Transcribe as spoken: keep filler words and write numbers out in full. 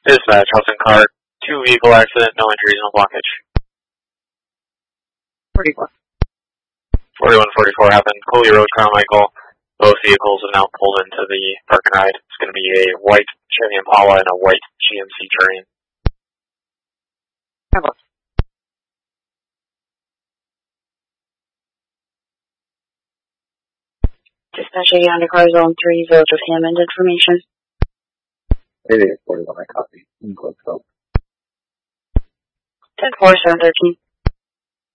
Dispatch, Hudson Car, two vehicle accident, no injuries, no blockage. forty-four. forty-one forty-four happened, Coley Road, Carmichael. Both vehicles have now pulled into the park and ride. It's going to be a white Chevy Impala and a white G M C Terrain. Hello. Dispatch eighty undercar zone three, Village of Hammond information. eighty-eight forty-one, I copy. In close up. ten four, seven thirteen.